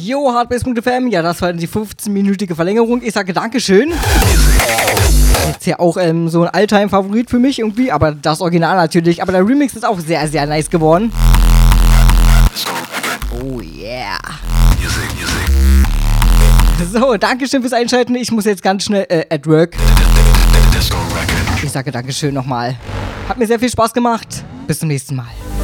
Jo, Hardbase.fm, ja, das war die 15-minütige Verlängerung. Ich sage Dankeschön. Jetzt ja auch so ein Alltime-Favorit für mich irgendwie, aber das Original natürlich. Aber der Remix ist auch sehr, sehr nice geworden. Oh yeah. So, Dankeschön fürs Einschalten. Ich muss jetzt ganz schnell at work. Ich sage Dankeschön nochmal. Hat mir sehr viel Spaß gemacht. Bis zum nächsten Mal.